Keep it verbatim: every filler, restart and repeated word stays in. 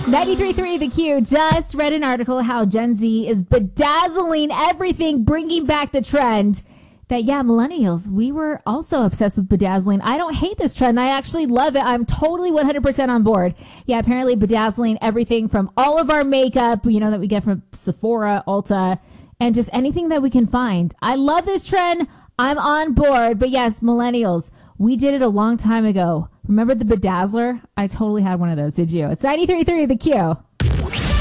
ninety-three point three The Q just read an article how Gen Z is bedazzling everything, bringing back the trend that, yeah, millennials, we were also obsessed with bedazzling. I don't hate this trend. I actually love it. I'm totally one hundred percent on board. Yeah, apparently bedazzling everything from all of our makeup, you know, that we get from Sephora, Ulta, and just anything that we can find. I love this trend. I'm on board. But yes, millennials, we did it a long time ago. Remember the bedazzler? I totally had one of those. Did you? It's ninety-three point three The Q.